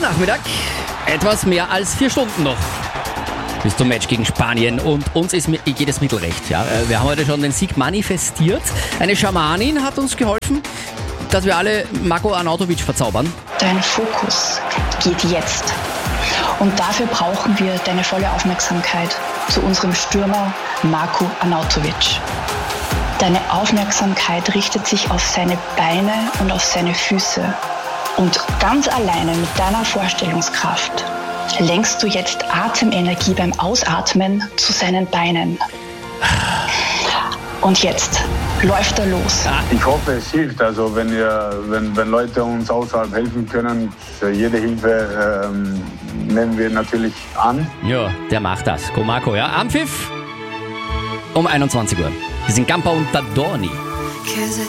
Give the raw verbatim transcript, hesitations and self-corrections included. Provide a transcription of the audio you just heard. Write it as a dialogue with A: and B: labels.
A: Nachmittag, etwas mehr als vier Stunden noch bis zum Match gegen Spanien und uns ist jedes Mittel recht. Ja. Wir haben heute schon den Sieg manifestiert. Eine Schamanin hat uns geholfen, dass wir alle Marko Arnautovic verzaubern.
B: Dein Fokus geht jetzt und dafür brauchen wir deine volle Aufmerksamkeit zu unserem Stürmer Marko Arnautovic. Deine Aufmerksamkeit richtet sich auf seine Beine und auf seine Füße. Und ganz alleine mit deiner Vorstellungskraft lenkst du jetzt Atemenergie beim Ausatmen zu seinen Beinen. Und jetzt läuft er los.
C: Ich hoffe, es hilft. Also wenn, ihr, wenn, wenn Leute uns außerhalb helfen können, jede Hilfe ähm, nehmen wir natürlich an.
A: Ja, der macht das. Go Marko, ja. Am Pfiff um einundzwanzig Uhr. Wir sind Gamper und Dadorni.
D: Cause I